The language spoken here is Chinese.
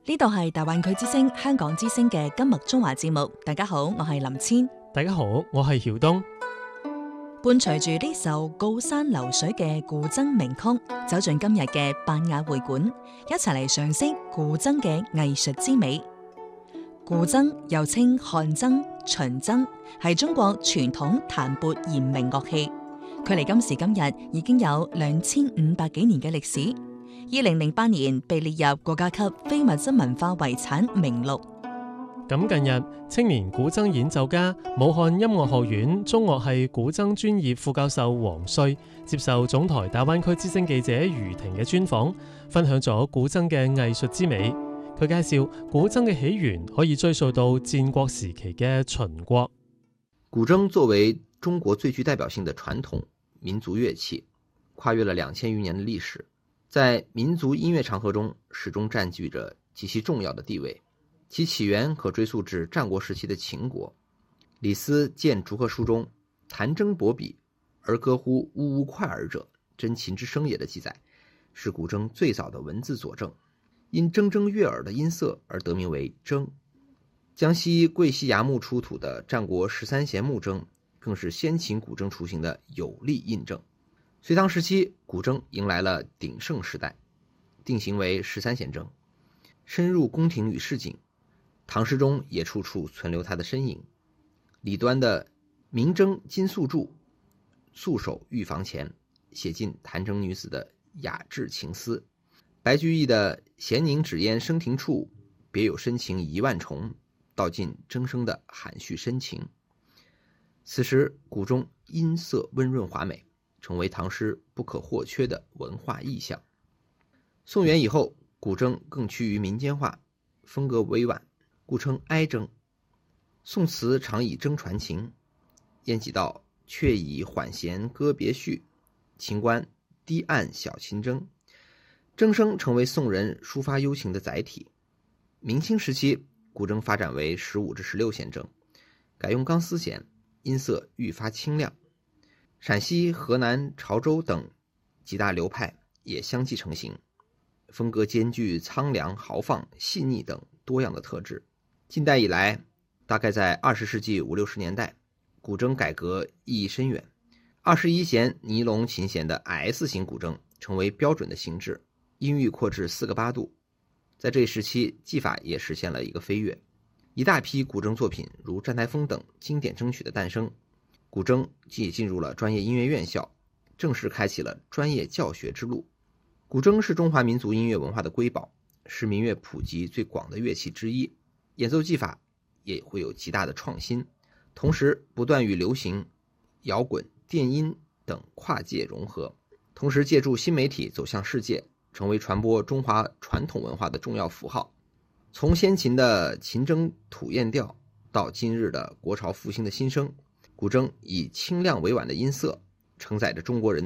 呢度係大灣區之聲香港之聲嘅今日中華節目。大家好，我係林千。 大家好，我係曉東。 伴隨住呢首高山流水嘅古箏名曲，走進今日嘅汴雅會館，一齊嚟賞識古箏嘅藝術之美。古箏又稱漢箏、秦箏，係中國傳統彈撥弦鳴樂器。距離今時今日已經有2500幾年嘅歷史。2008年被列入國家級非物質文化遺產名錄。 咁近日，青年古箏演奏家、武漢音樂學院中樂系古箏專業副教授黃帥接受總台大灣區之聲記者余婷嘅專訪，分享咗古箏嘅藝術之美。佢介紹古箏嘅起源可以追溯到戰國時期嘅秦國。 古箏作為中國最具代表性的傳統民族樂器，跨越了2000餘年的歷史，在民族音樂長河中始終佔據着極其重要的地位。其起源可追溯至戰國時期的秦國。李斯見逐客書中彈箏搏比而歌乎嗚嗚快耳者，真秦之聲也的記載，是古箏最早的文字佐證。因铮铮悅耳的音色而得名為箏。江西貴溪崖墓出土的戰國13弦木箏更是先秦古箏雛形的有力印證。隋唐時期，古箏迎來了鼎盛時代，定型為13弦箏，深入宮廷與市井，唐詩中也處處存留它的身影。李端的明箏金素柱，素手御房前，寫盡彈箏女子的雅致情思。白居易的閒凝紙煙生庭處，別有深情一萬重，道盡箏聲的含蓄深情。此時古箏音色溫潤華美，成為唐詩不可或缺的文化意象。宋元以後，古箏更趨於民間化，風格委婉，故稱哀箏。宋詞常以箏傳情，晏幾道卻以緩弦歌別緒，秦觀低按小琴箏。箏聲成為宋人抒發幽情的載體。明清時期，古箏發展為15至16弦箏，改用鋼絲弦，音色愈發清亮。陝西、河南、潮州等幾大流派也相繼成型，風格兼具蒼涼、豪放、細膩等多樣的特質。近代以來，大概在20世紀50、60年代，古箏改革意義深遠。21弦尼龍琴弦的 S 型古箏成為標準的形制，音域擴至4個8度。在這一時期，技法也實現了一個飛躍，一大批古箏作品如《戰台風》等經典箏曲的誕生。古箏既進入了專業音樂院校，正式開啟了專業教學之路。古箏是中華民族音樂文化的瑰寶，是民樂普及最廣的樂器之一，演奏技法也會有極大的創新，同時不斷與流行、搖滾、電音等跨界融合，同時借助新媒體走向世界，成為傳播中華傳統文化的重要符號。從先秦的秦箏吐燕調到今日的國潮復興的新聲，古箏以清亮委婉的音色承載着中國人